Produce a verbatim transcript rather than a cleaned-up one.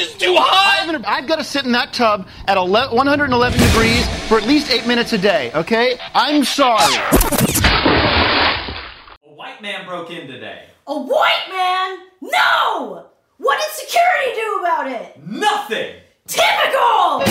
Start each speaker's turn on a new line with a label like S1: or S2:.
S1: is too hot!
S2: I've, I've got to sit in that tub at one hundred eleven degrees for at least eight minutes a day, okay? I'm sorry.
S3: A white man broke in today.
S4: A white man? No! What did security do about it?
S3: Nothing!
S4: Typical!